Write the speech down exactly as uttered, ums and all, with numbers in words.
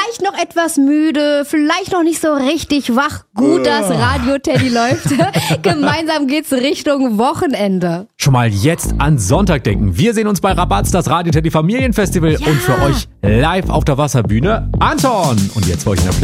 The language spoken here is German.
vielleicht noch etwas müde, vielleicht noch nicht so richtig wach. Gut, dass Radio Teddy läuft. Gemeinsam geht's Richtung Wochenende. Schon mal jetzt an Sonntag denken. Wir sehen uns bei Rabatz, das Radio Teddy Familienfestival Ja. und für euch live auf der Wasserbühne Anton. Und jetzt für euch in der Play